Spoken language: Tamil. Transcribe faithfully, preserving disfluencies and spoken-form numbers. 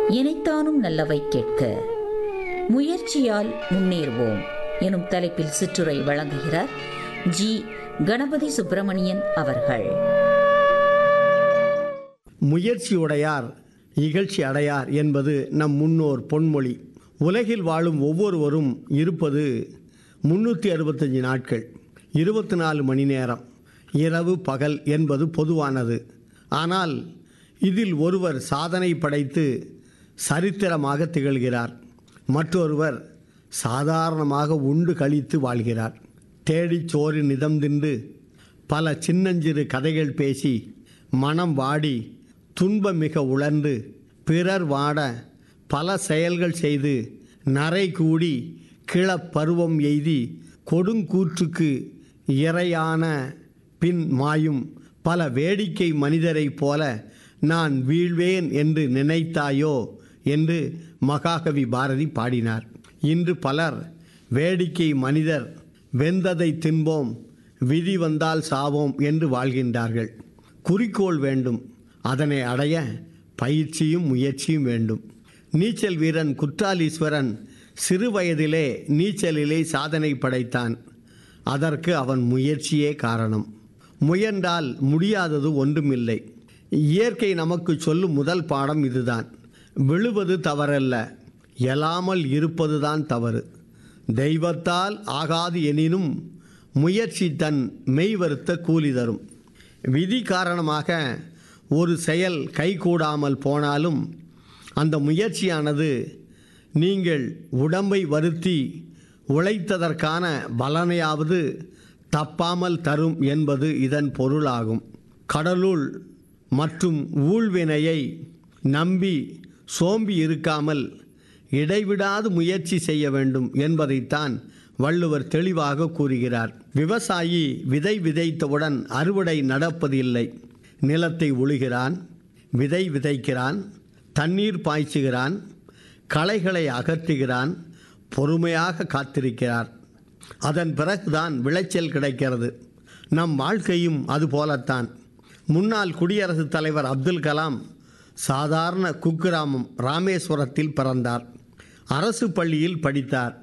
இனைத்தானும் நல்லவை கேட்க முயற்சியால் முன்னேறுவோம் எனும் தலைப்பில் சிற்றுரை வழங்குகிறார் ஜி கணபதி சுப்பிரமணியன் அவர்கள். முயற்சியுடையார் இகழ்ச்சி அடையார் என்பது நம் முன்னோர் பொன்மொழி. உலகில் வாழும் ஒவ்வொருவரும் இருப்பது முன்னூற்றி அறுபத்தஞ்சு நாட்கள், இருபத்தி நாலு மணி நேரம். இரவு பகல் என்பது பொதுவானது. ஆனால் இதில் ஒருவர் சாதனை படைத்து சரித்திரமாக திகழ்கிறார், மற்றொருவர் சாதாரணமாக உண்டு கழித்து வாழ்கிறார். தேடிச் சோறு நிதம் தின்று பல சின்னஞ்சிறு கதைகள் பேசி மனம் வாடி துன்பம் மிக உழன்று பிறர் வாட பல செயல்கள் செய்து நரை கூடி கிளப்பருவம் எய்தி கொடுங்கூற்றுக்கு இரையான பின் மாயும் பல வேடிக்கை மனிதரைப் போல நான் வீழ்வேன் என்று நினைத்தாயோ என்று மகாகவி பாரதி பாடினார். இன்று பலர் வேடிக்கை மனிதர், வெந்ததை தின்போம், விதி வந்தால் சாவோம் என்று வாழ்கின்றார்கள். குறிக்கோள் வேண்டும், அதனை அடைய பயிற்சியும் முயற்சியும் வேண்டும். நீச்சல் வீரன் குற்றாலீஸ்வரன் சிறு வயதிலே நீச்சலிலே சாதனை படைத்தான். அதற்கு அவன் முயற்சியே காரணம். முயன்றால் முடியாதது ஒன்றுமில்லை. இயற்கை நமக்கு சொல்லும் முதல் பாடம் இதுதான். விழுவது தவறல்ல, எழாமல் இருப்பதுதான் தவறு. தெய்வத்தால் ஆகாது எனினும் முயற்சி தன் மெய் வருத்த கூலி தரும். விதி காரணமாக ஒரு செயல் கைகூடாமல் போனாலும் அந்த முயற்சியானது நீங்கள் உடம்பை வருத்தி உழைத்ததற்கான பலனையாவது தப்பாமல் தரும் என்பது இதன் பொருளாகும். கடலுள் மற்றும் ஊழ்வினையை நம்பி சோம்பி இருக்காமல் இடைவிடாது முயற்சி செய்ய வேண்டும் என்பதைத்தான் வள்ளுவர் தெளிவாக கூறுகிறார். விவசாயி விதை விதைத்தவுடன் அறுவடை நடப்பதில்லை. நிலத்தை உழுகிறான், விதை விதைக்கிறான், தண்ணீர் பாய்ச்சுகிறான், களைகளை அகற்றுகிறான், பொறுமையாக காத்திருக்கிறார். அதன் பிறகுதான் விளைச்சல் கிடைக்கிறது. நம் வாழ்க்கையும் அதுபோலத்தான். முன்னாள் குடியரசுத் தலைவர் அப்துல் கலாம் சாதாரண குக்கிராமம் ராமேஸ்வரத்தில் பிறந்தார். அரசு பள்ளியில் படித்தார்.